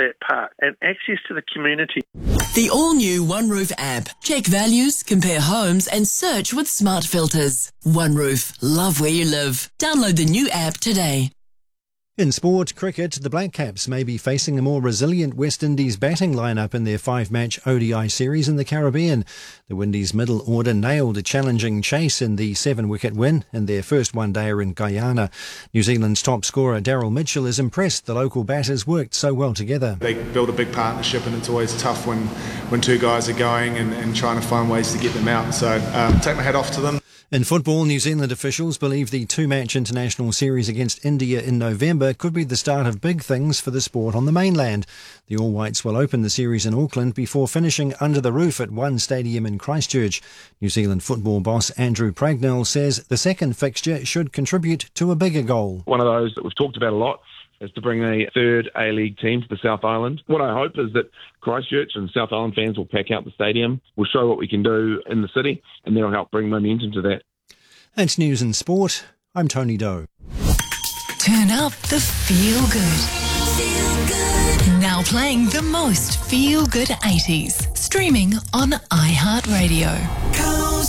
that part and access to the community. The all-new OneRoof app. Check values, compare homes and search with smart filters. OneRoof. Love where you live. Download the new app today. In sport cricket, the Black Caps may be facing a more resilient West Indies batting lineup in their 5-match ODI series in the Caribbean. The Windies middle order nailed a challenging chase in the 7-wicket win in their first one-dayer in Guyana. New Zealand's top scorer Daryl Mitchell is impressed the local batters worked so well together. They build a big partnership, and it's always tough when two guys are going and trying to find ways to get them out. So take my hat off to them. In football, New Zealand officials believe the 2-match international series against India in November could be the start of big things for the sport on the mainland. The All Whites will open the series in Auckland before finishing under the roof at One Stadium in Christchurch. New Zealand football boss Andrew Pragnell says the second fixture should contribute to a bigger goal. One of those that we've talked about a lot is to bring a third A-League team to the South Island. What I hope is that Christchurch and South Island fans will pack out the stadium. We'll show what we can do in the city, and that'll help bring momentum to that. That's news and sport. I'm Tony Doe. Turn up the feel good. Now playing the most feel good 80s. Streaming on iHeartRadio.